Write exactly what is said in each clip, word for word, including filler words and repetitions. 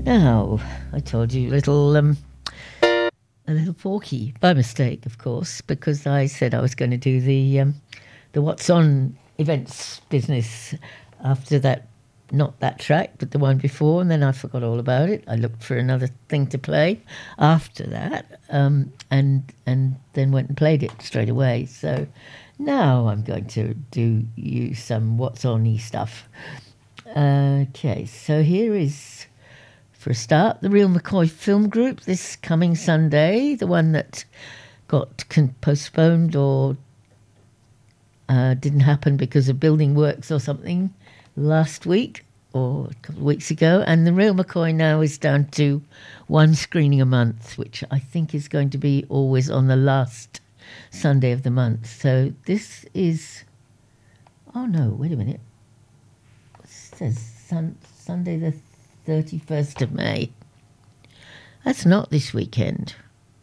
Now, I told you little um, a little porky by mistake, of course, because I said I was going to do the um, the What's On events business after that, not that track, but the one before, and then I forgot all about it. I looked for another thing to play after that, um, and and then went and played it straight away. So now I'm going to do you some What's On-y stuff. Okay, so here is, for a start, the Real McCoy Film Group this coming Sunday, the one that got con- postponed or uh, didn't happen because of building works or something last week or a couple of weeks ago. And the Real McCoy now is down to one screening a month, which I think is going to be always on the last Sunday of the month. So this is, oh no, wait a minute. It says sun, Sunday the thirty-first of May. That's not this weekend.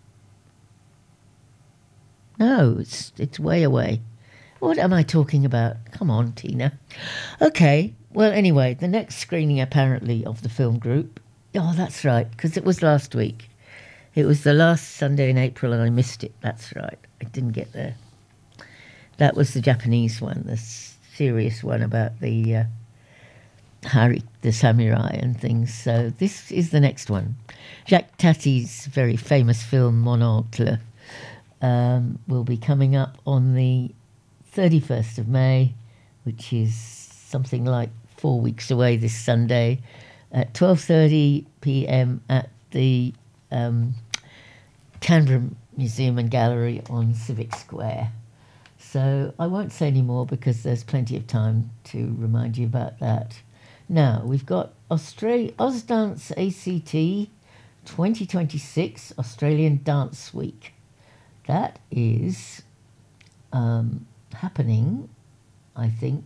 No, it's it's way away. What am I talking about? Come on, Tina. Okay, well, anyway, the next screening apparently of the film group. Oh, that's right, because it was last week. It was the last Sunday in April and I missed it. That's right. I didn't get there. That was the Japanese one, the serious one about the uh, Harry, the samurai and things. So this is the next one. Jacques Tati's very famous film Mon Oncle um, will be coming up on the thirty-first of May, which is something like four weeks away this Sunday, at twelve thirty p.m. at the um, Canberra Museum and Gallery on Civic Square. So I won't say any more because there's plenty of time to remind you about that. Now, we've got Australia, Ausdance A C T twenty twenty-six, Australian Dance Week. That is um, happening, I think.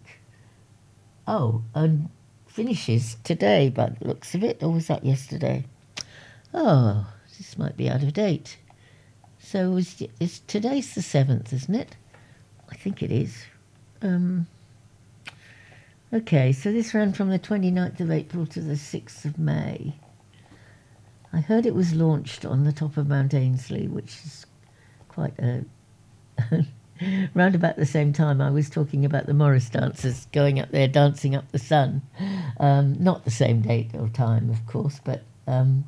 Oh, and finishes today, by the looks of it. Or was that yesterday? Oh, this might be out of date. So it was, it's, today's the seventh, isn't it? I think it is. Um... Okay, so this ran from the twenty-ninth of April to the sixth of May. I heard it was launched on the top of Mount Ainslie, which is quite a... round about the same time I was talking about the Morris dancers going up there dancing up the sun. Um, not the same date or time, of course, but... Um,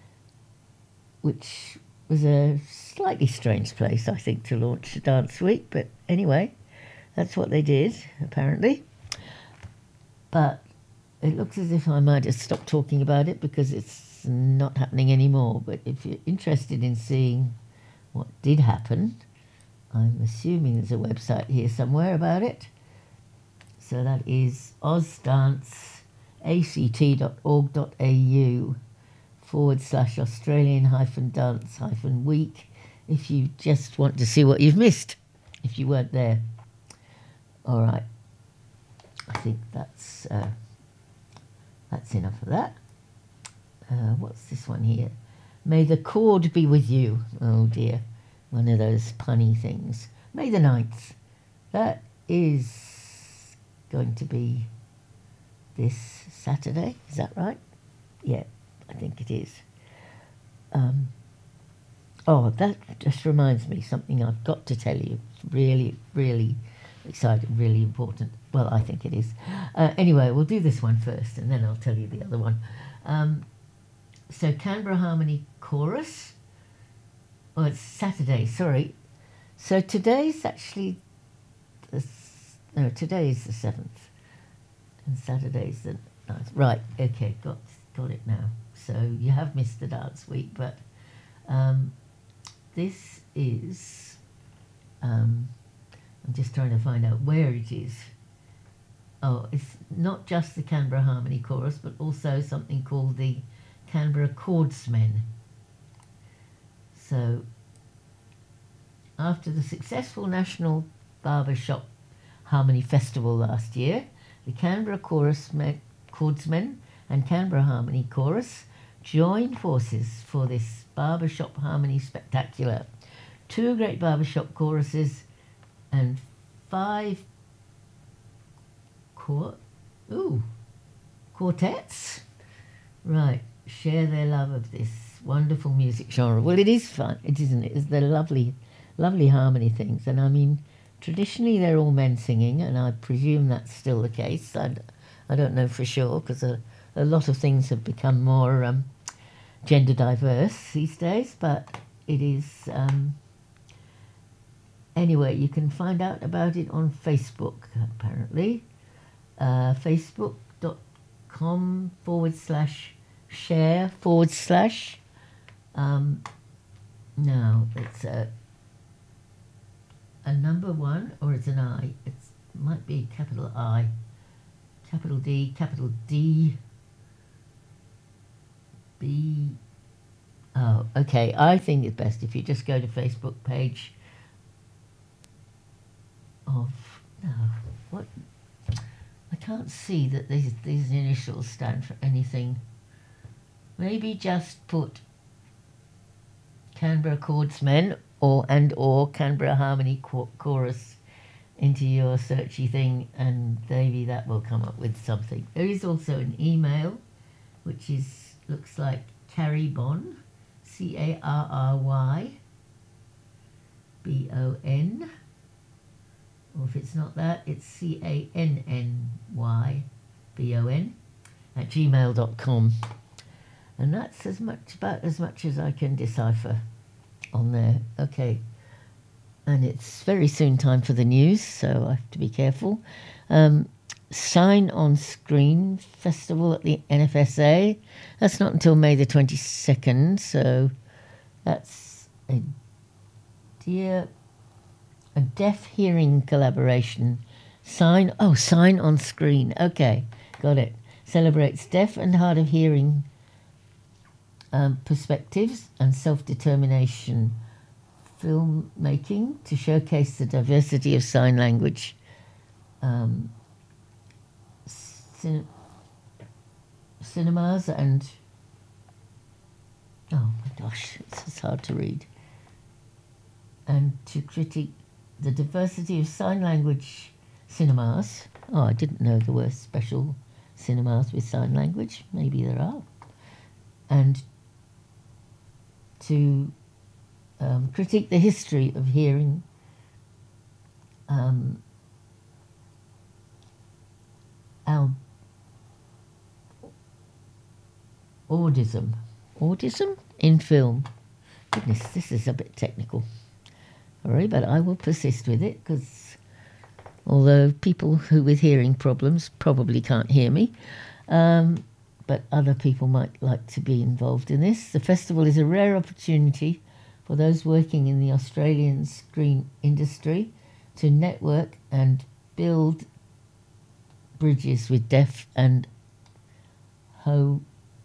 which was a slightly strange place, I think, to launch a dance week. But anyway, that's what they did, apparently. But it looks as if I might have stopped talking about it because it's not happening anymore. But if you're interested in seeing what did happen, I'm assuming there's a website here somewhere about it. So that is ausdance a c t dot org dot a u forward slash Australian hyphen dance hyphen week if you just want to see what you've missed, if you weren't there. All right. I think that's uh, that's enough of that. Uh, what's this one here? May the cord be with you. Oh dear, one of those punny things. May the ninth. That is going to be this Saturday. Is that right? Yeah, I think it is. Um, oh, that just reminds me something I've got to tell you. It's really, really exciting, really important. Well, I think it is. Uh, anyway, we'll do this one first and then I'll tell you the other one. Um, so Canberra Harmony Chorus. Oh, it's Saturday, sorry. So today's actually, the, no, today's the seventh. And Saturday's the ninth. Right, okay, got, got it now. So you have missed the dance week, but um, this is, um, I'm just trying to find out where it is. Oh, it's not just the Canberra Harmony Chorus, but also something called the Canberra Chordsmen. So, after the successful National Barbershop Harmony Festival last year, the Canberra Chorus Chordsmen and Canberra Harmony Chorus joined forces for this Barbershop Harmony Spectacular. Two great barbershop choruses and five Quart- ooh, quartets? Right, share their love of this wonderful music genre. Well, it is fun, it isn't it? It's the lovely, lovely harmony things. And I mean, traditionally they're all men singing, and I presume that's still the case. I, I don't know for sure, because a, a lot of things have become more um, gender diverse these days, but it is... Um, anyway, you can find out about it on Facebook, apparently. Uh, Facebook.com forward slash share forward slash. Um, no, it's a, a number one, or it's an I. It's, it might be capital I, capital D, capital D, B. Oh, okay. I think it's best if you just go to Facebook page of, no, what? I can't see that these, these initials stand for anything. Maybe just put Canberra Chordsmen or and or Canberra Harmony Chorus into your searchy thing, and maybe that will come up with something. There is also an email, which is looks like Carry Bon, C A R R Y B O N. Or if it's not that, it's C A N N Y B O N at gmail dot com. And that's as much about as much as I can decipher on there. Okay. And it's very soon time for the news, so I have to be careful. Um, Sign on Screen Festival at the N F S A. That's not until May the twenty-second, so that's a dear... A deaf hearing collaboration. Sign, oh, Sign on Screen. Okay, got it. Celebrates deaf and hard of hearing um, perspectives and self-determination filmmaking to showcase the diversity of sign language. Um, cin- cinemas and... Oh my gosh, it's, it's hard to read. And to critique the diversity of sign language cinemas. Oh, I didn't know there were special cinemas with sign language. Maybe there are. And to um, critique the history of hearing um, al- autism. Autism in film. Goodness, this is a bit technical. Sorry, but I will persist with it, because although people who with hearing problems probably can't hear me, um, but other people might like to be involved in this. The festival is a rare opportunity for those working in the Australian screen industry to network and build bridges with deaf and ho...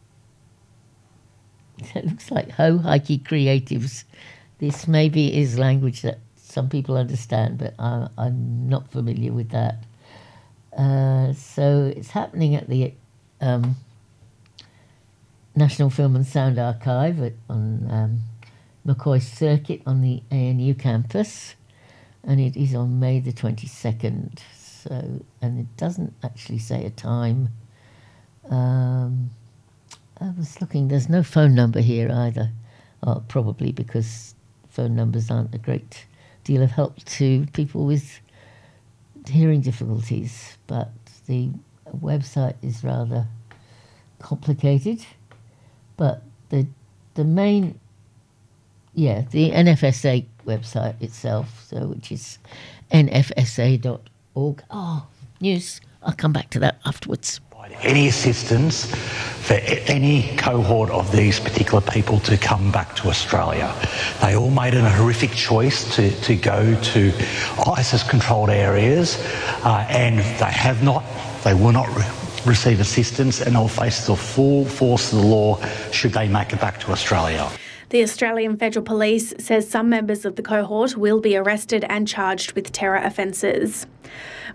It looks like ho-hikey creatives. This maybe is language that some people understand, but I, I'm not familiar with that. Uh, so it's happening at the um, National Film and Sound Archive at, on um, McCoy Circuit on the A N U campus, and it is on May the twenty-second. So, and it doesn't actually say a time. Um, I was looking, there's no phone number here either. Oh, probably because phone numbers aren't a great deal of help to people with hearing difficulties, but the website is rather complicated. But the the main, yeah, the N F S A website itself, so which is N F S A dot org. Oh, news. I'll come back to that afterwards. Any assistance for any cohort of these particular people to come back to Australia. They all made a horrific choice to, to go to ISIS-controlled areas, uh, and they have not, they will not re- receive assistance, and they'll face the full force of the law should they make it back to Australia. The Australian Federal Police says some members of the cohort will be arrested and charged with terror offences.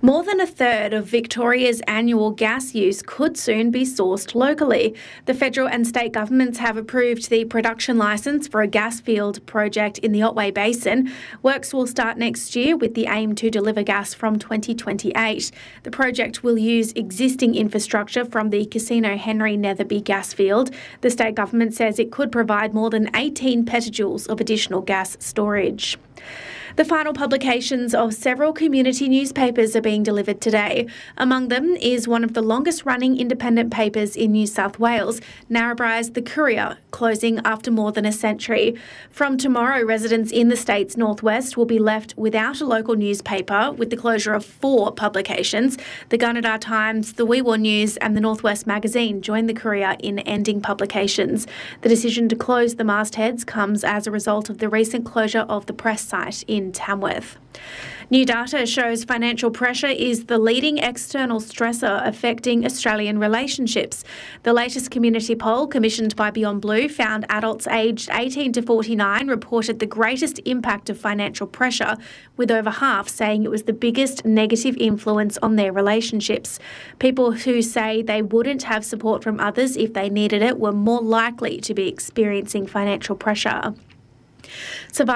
More than a third of Victoria's annual gas use could soon be sourced locally. The federal and state governments have approved the production licence for a gas field project in the Otway Basin. Works will start next year with the aim to deliver gas from twenty twenty-eight. The project will use existing infrastructure from the Casino Henry Netherby gas field. The state government says it could provide more than eighteen petajoules of additional gas storage. The final publications of several community newspapers are being delivered today. Among them is one of the longest-running independent papers in New South Wales, Narrabri's The Courier, closing after more than a century. From tomorrow, residents in the state's northwest will be left without a local newspaper with the closure of four publications. The Gunnedah Times, the Wee Waa News and the Northwest Magazine join The Courier in ending publications. The decision to close the mastheads comes as a result of the recent closure of the press site in Tamworth. New data shows financial pressure is the leading external stressor affecting Australian relationships. The latest community poll commissioned by Beyond Blue found adults aged eighteen to forty-nine reported the greatest impact of financial pressure, with over half saying it was the biggest negative influence on their relationships. People who say they wouldn't have support from others if they needed it were more likely to be experiencing financial pressure.